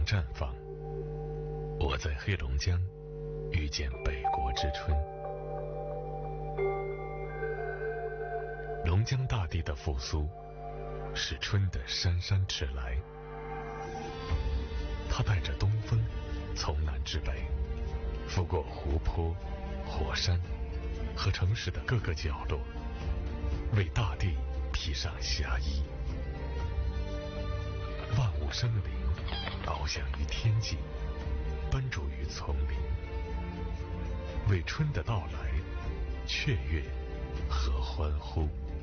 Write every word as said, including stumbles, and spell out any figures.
绽放。我在黑龙江遇见北国之春。龙江大地的复苏，是春的姗姗迟来。它带着东风，从南至北，拂过湖泊、火山和城市的各个角落，为大地披上霞衣。万物生灵，翱翔于天际，奔逐于丛林，为春的到来雀跃和欢呼。